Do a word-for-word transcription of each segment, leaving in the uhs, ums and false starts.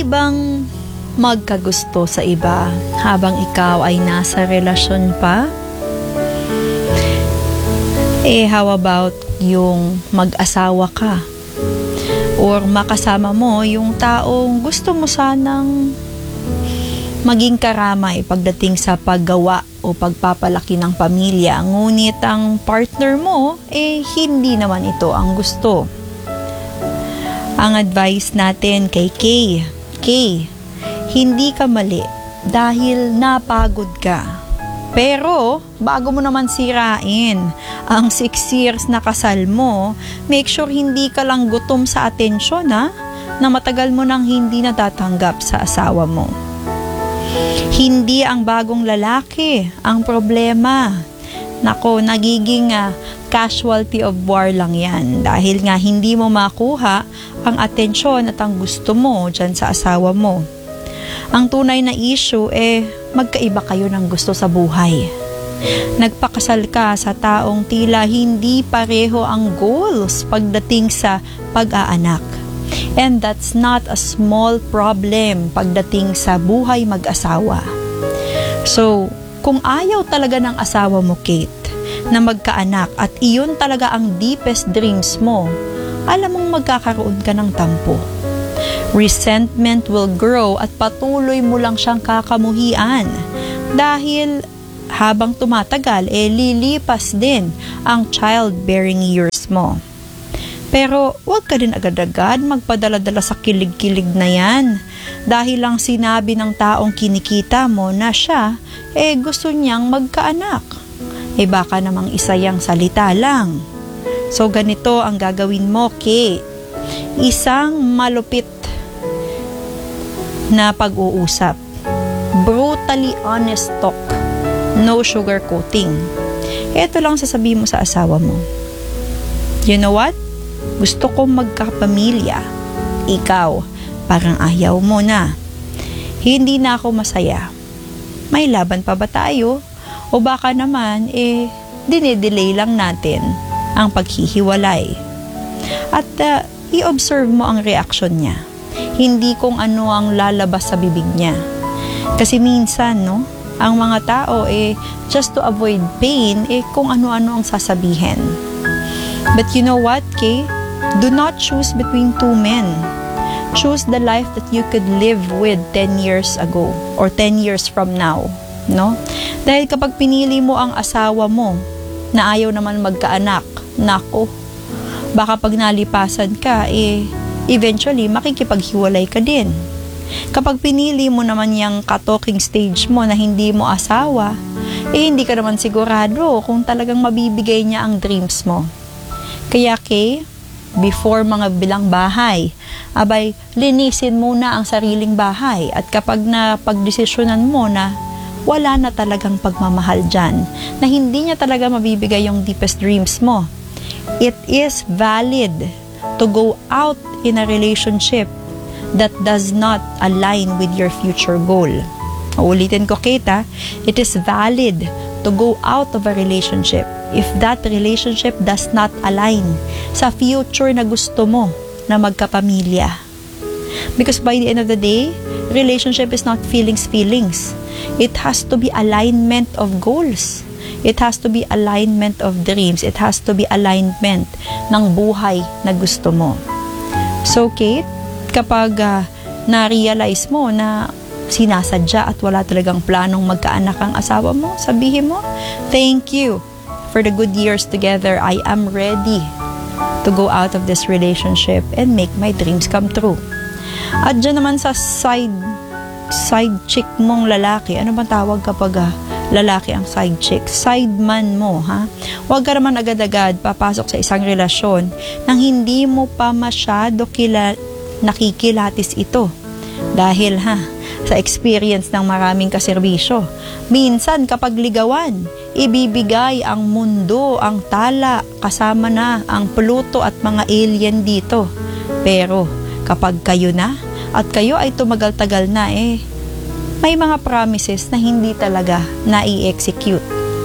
bang magkagusto sa iba habang ikaw ay nasa relasyon pa? Eh, how about yung mag-asawa ka? Or makasama mo yung taong gusto mo sanang maging karamay pagdating sa paggawa o pagpapalaki ng pamilya. Ngunit ang partner mo, eh, hindi naman ito ang gusto. Ang advice natin kay Kay, Kay, hindi ka mali dahil napagod ka. Pero, bago mo naman sirain ang six years na kasal mo, make sure hindi ka lang gutom sa atensyon ha, na matagal mo nang hindi natatanggap sa asawa mo. Hindi ang bagong lalaki ang problema. Nako, nagiging uh, casualty of war lang yan dahil nga hindi mo makuha ang atensyon at ang gusto mo dyan sa asawa mo. Ang tunay na issue eh magkaiba kayo ng gusto sa buhay. Nagpakasal ka sa taong tila hindi pareho ang goals pagdating sa pag-aanak. And that's not a small problem pagdating sa buhay mag-asawa. So, kung ayaw talaga ng asawa mo, Kate, na magkaanak at iyon talaga ang deepest dreams mo, alam mong magkakaroon ka ng tampo. Resentment will grow at patuloy mo lang siyang kakamuhian dahil habang tumatagal, eh lilipas din ang childbearing years mo. Pero huwag ka din agad-agad magpadala-dala sa kilig-kilig na yan dahil lang sinabi ng taong kinikita mo na siya, eh gusto niyang magkaanak. Eh baka namang isa yang salita lang. So ganito ang gagawin mo, Kate. Isang malupit na pag-uusap. Brutally honest talk. No sugarcoating. Ito lang sasabihin mo sa asawa mo. You know what? Gusto kong magkapamilya. Ikaw, parang ayaw mo na. Hindi na ako masaya. May laban pa ba tayo? O baka naman, eh, dinedelay lang natin ang paghihiwalay. At uh, i-observe mo ang reaksyon niya. Hindi kung ano ang lalabas sa bibig niya. Kasi minsan, no, ang mga tao, eh, just to avoid pain, eh, kung ano-ano ang sasabihin. But you know what, Kay? Do not choose between two men. Choose the life that you could live with ten years ago or ten years from now, no? Dahil kapag pinili mo ang asawa mo na ayaw naman magkaanak, nako, baka pag nalipasan ka, eh, eventually, makikipaghiwalay ka din. Kapag pinili mo naman yung ka-talking stage mo na hindi mo asawa, eh hindi ka naman sigurado kung talagang mabibigay niya ang dreams mo. Kaya, Kay, before mga bilang bahay, abay, linisin muna ang sariling bahay. At kapag na pagdesisyonan mo na wala na talagang pagmamahal dyan, na hindi niya talaga mabibigay yung deepest dreams mo, it is valid to go out in a relationship that does not align with your future goal. Uulitin ko, Kate, it is valid to go out of a relationship if that relationship does not align sa future na gusto mo na magkapamilya. Because by the end of the day, relationship is not feelings feelings. It has to be alignment of goals. It has to be alignment of dreams. It has to be alignment ng buhay na gusto mo. So, Kate, kapag uh, na-realize mo na sinasadya at wala talagang planong magkaanak ang asawa mo, sabihin mo, thank you for the good years together. I am ready to go out of this relationship and make my dreams come true. At dyan naman sa side side chick mong lalaki, ano ba tawag kapag uh, lalaki ang side chick? Side man mo, ha? Huwag ka naman agad-agad papasok sa isang relasyon nang hindi mo pa masyado kila, nakikilatis ito. Dahil, ha, sa experience ng maraming kaserbisyo, minsan kapag ligawan, ibibigay ang mundo, ang tala, kasama na ang Pluto at mga alien dito. Pero, kapag kayo na, at kayo ay tumagal-tagal na, eh, may mga promises na hindi talaga na-i-execute.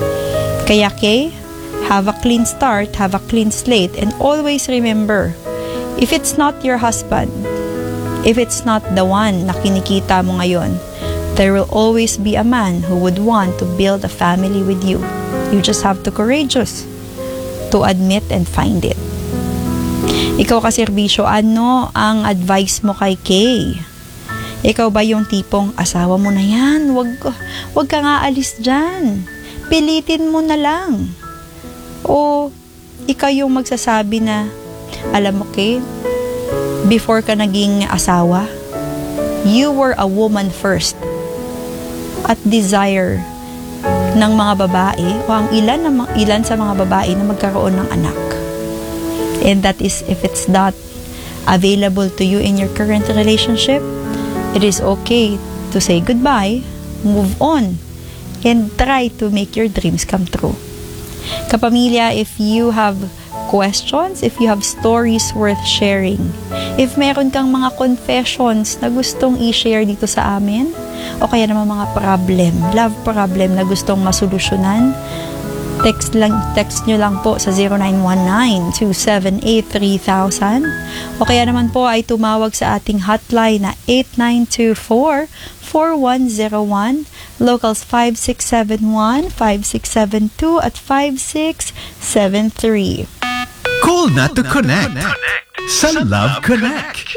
Kaya, Kay, have a clean start, have a clean slate, and always remember, if it's not your husband, If it's not the one na kinikita mo ngayon, there will always be a man who would want to build a family with you. You just have to courageous to admit and find it. Ikaw kaserbisyo, ano ang advice mo kay Kay? Ikaw ba yung tipong asawa mo na yan? Wag, wag ka nga alis dyan. Pilitin mo na lang. O ikaw yung magsasabi na, alam mo Kay, before ka naging asawa, you were a woman first. At desire ng mga babae o ang ilan, na, ilan sa mga babae na magkaroon ng anak. And that is if it's not available to you in your current relationship, it is okay to say goodbye, move on, and try to make your dreams come true. Kapamilya, if you have questions, if you have stories worth sharing, if meron kang mga confessions na gustong i-share dito sa amin, o kaya naman mga problem, love problem na gustong masolusyonan, text lang text nyo lang po sa zero nine one nine, two seven eight, three thousand, o kaya naman po ay tumawag sa ating hotline na eight nine two four, four one zero one, locals five six seven one, five six seven two at five six seven three. Call na to connect sa Love Connect.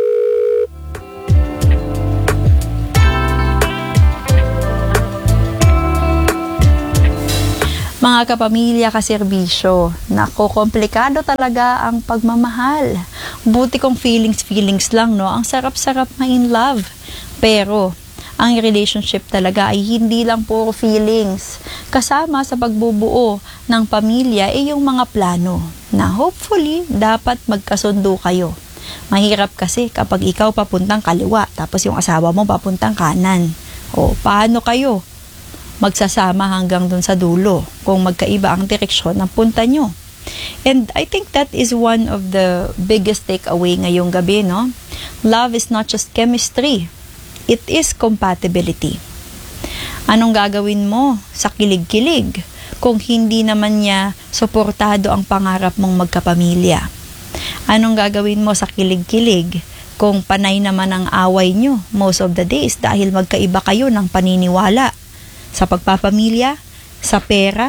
Mga kapamilya, kaserbisyo, nako, komplikado talaga ang pagmamahal. Buti kong feelings, feelings lang, no? Ang sarap-sarap na in love. Pero, ang relationship talaga ay hindi lang puro feelings. Kasama sa pagbubuo ng pamilya ay yung mga plano na hopefully dapat magkasundo kayo. Mahirap kasi kapag ikaw papuntang kaliwa tapos yung asawa mo papuntang kanan. O, paano kayo magsasama hanggang dun sa dulo kung magkaiba ang direksyon ng punta nyo? And I think that is one of the biggest takeaway ngayong gabi, no? Love is not just chemistry. It is compatibility. Anong gagawin mo sa kilig-kilig kung hindi naman niya suportado ang pangarap mong magkapamilya? Anong gagawin mo sa kilig-kilig kung panay naman ang away nyo most of the days dahil magkaiba kayo ng paniniwala sa pagpapamilya, sa pera,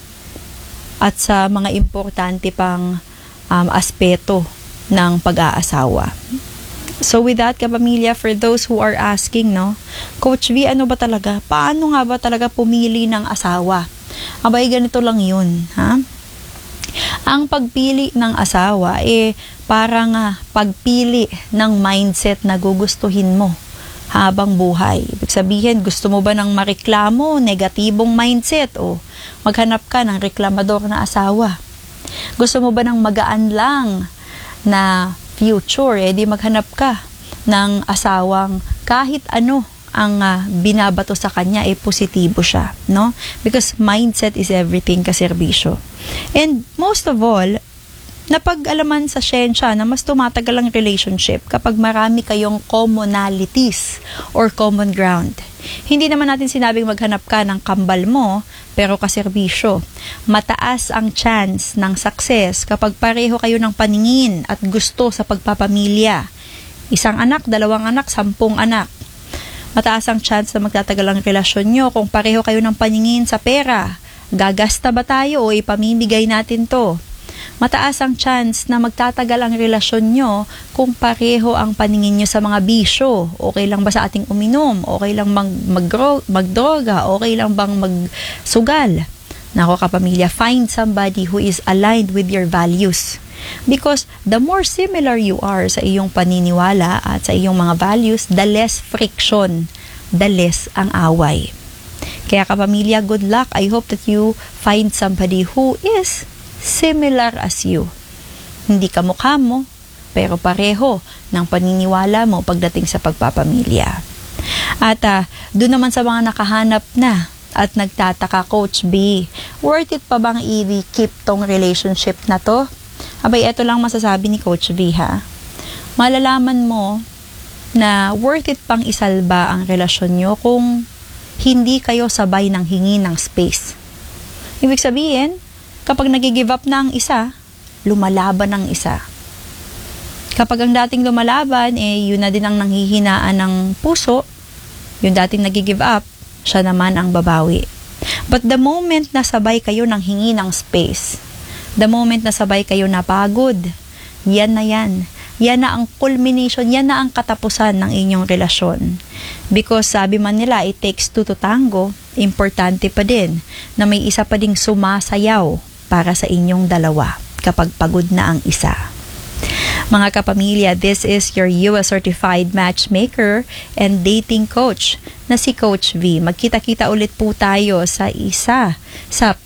at sa mga importante pang um, aspeto ng pag-aasawa? So with that, kapamilya, for those who are asking, no, Coach V, ano ba talaga? Paano nga ba talaga pumili ng asawa? Abay, ganito lang yun, ha? Ang pagpili ng asawa, eh, parang uh, pagpili ng mindset na gugustuhin mo habang buhay. Ibig sabihin, gusto mo ba ng mareklamo, negatibong mindset, o maghanap ka ng reklamador na asawa? Gusto mo ba ng magaan lang na future, eh di maghanap ka ng asawang kahit ano ang uh, binabato sa kanya, eh positibo siya, no? Because mindset is everything, kaserbisyo. And most of all, napag-alaman sa siyensya na mas tumatagal ang relationship kapag marami kayong commonalities or common ground. Hindi naman natin sinabing maghanap ka ng kambal mo, pero kaserbisyo, mataas ang chance ng success kapag pareho kayo ng paningin at gusto sa pagpapamilya. Isang anak, dalawang anak, sampung anak. Mataas ang chance na magtatagal ang relasyon nyo kung pareho kayo ng paningin sa pera. Gagasta ba tayo o ipamimigay natin to? Mataas ang chance na magtatagal ang relasyon nyo kung pareho ang paningin nyo sa mga bisyo. Okay lang ba sa ating uminom? Okay lang bang mag- magdroga? Okay lang bang magsugal? Nako kapamilya, find somebody who is aligned with your values. Because the more similar you are sa iyong paniniwala at sa iyong mga values, the less friction, the less ang away. Kaya kapamilya, good luck. I hope that you find somebody who is similar as you. Hindi kamukha mo, pero pareho ng paniniwala mo pagdating sa pagpapamilya. At uh, doon naman sa mga nakahanap na at nagtataka, Coach B, worth it pa bang i-keep tong relationship na to? Abay, eto lang masasabi ni Coach B, ha? Malalaman mo na worth it pang isalba ang relasyon nyo kung hindi kayo sabay ng hingi ng space. Ibig sabihin, kapag nag-give up na ang isa, lumalaban ang isa. Kapag ang dating lumalaban, eh, yun na din ang nanghihinaan ng puso, yung dating nag-give up, siya naman ang babawi. But the moment na sabay kayo ng hingi ng space, the moment na sabay kayo napagod, yan na yan. Yan na ang culmination, yan na ang katapusan ng inyong relasyon. Because sabi man nila, it takes two to tango, importante pa din na may isa pa ding sumasayaw para sa inyong dalawa kapag pagod na ang isa. Mga kapamilya, this is your U S certified matchmaker and dating coach na si Coach V. Magkita-kita ulit po tayo sa isa sa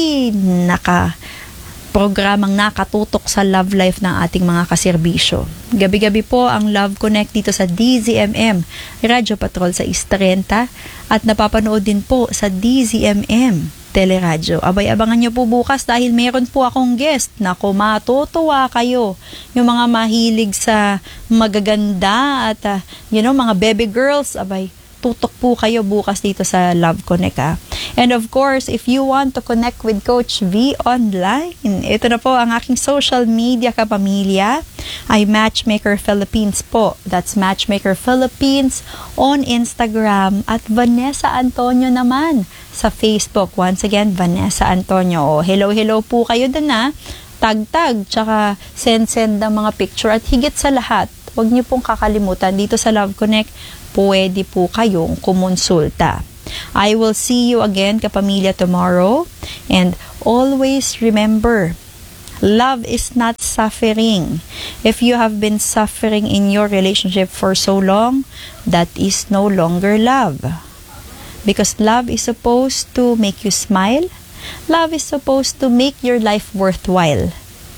pinaka programang nakatutok sa love life ng ating mga kaserbisyo. Gabi-gabi po ang Love Connect dito sa D Z M M, Radyo Patrol sa Istrenta, at napapanood din po sa D Z M M Teleradyo. Abay, abangan nyo po bukas dahil meron po akong guest na matutuwa kayo. Yung mga mahilig sa magaganda at uh, you know, mga baby girls, abay, tutok po kayo bukas dito sa Love Connect, ha. And of course, if you want to connect with Coach V online, ito na po ang aking social media kapamilya, ay Matchmaker Philippines po. That's Matchmaker Philippines on Instagram at Vanessa Antonio naman sa Facebook. Once again, Vanessa Antonio. Hello, hello po kayo dun, ha. Tag-tag, tsaka send-send ng mga picture. At higit sa lahat, huwag niyo pong kakalimutan, dito sa Love Connect, pwede po kayong kumonsulta. I will see you again, kapamilya, tomorrow. And always remember, love is not suffering. If you have been suffering in your relationship for so long, that is no longer love. Because love is supposed to make you smile. Love is supposed to make your life worthwhile.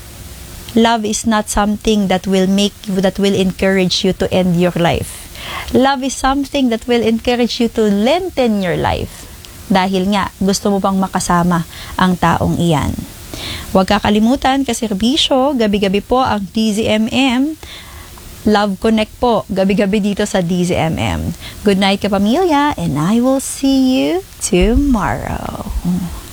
Love is not something that will make you, that will encourage you to end your life. Love is something that will encourage you to lengthen your life. Dahil nga, gusto mo bang makasama ang taong iyan. Huwag kakalimutan, kaserbisyo, gabi-gabi po ang D Z M M. Love Connect po, gabi-gabi dito sa D Z M M. Good night, kapamilya, and I will see you tomorrow.